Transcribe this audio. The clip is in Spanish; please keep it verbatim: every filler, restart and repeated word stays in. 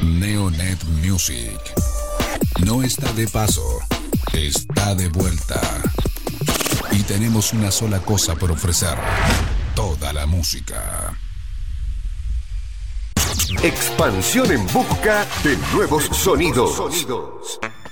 Neonet Music no está de paso, está de vuelta. Y tenemos una sola cosa por ofrecer: toda la música. Expansión en busca de nuevos sonidos.